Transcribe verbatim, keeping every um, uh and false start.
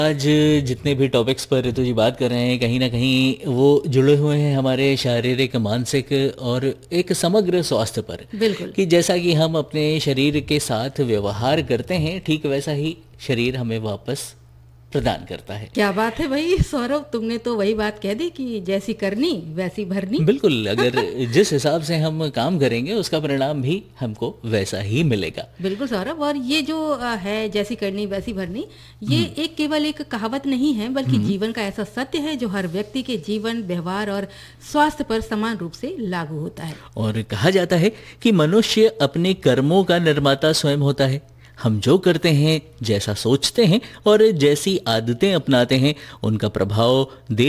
आज जितने भी टॉपिक्स पर ऋतु जी बात कर रहे हैं, कहीं ना कहीं वो जुड़े हुए हैं हमारे शारीरिक, मानसिक और एक समग्र स्वास्थ्य पर। बिल्कुल। कि जैसा कि हम अपने शरीर के साथ व्यवहार करते हैं, ठीक वैसा ही शरीर हमें वापस प्रदान करता है। क्या बात है भाई सौरभ, तुमने तो वही बात कह दी कि जैसी करनी वैसी भरनी। बिल्कुल, अगर जिस हिसाब से हम काम करेंगे उसका परिणाम भी हमको वैसा ही मिलेगा। बिल्कुल सौरभ, और ये जो अ, है जैसी करनी वैसी भरनी, ये एक केवल एक कहावत नहीं है, बल्कि जीवन का ऐसा सत्य है जो हर व्यक्ति के जीवन, व्यवहार और स्वास्थ्य पर समान रूप से लागू होता है। और कहा जाता है कि मनुष्य अपने कर्मों का निर्माता स्वयं होता है। हम जो करते हैं, जैसा सोचते हैं और जैसी आदतें अपनाते हैं, उनका प्रभाव देश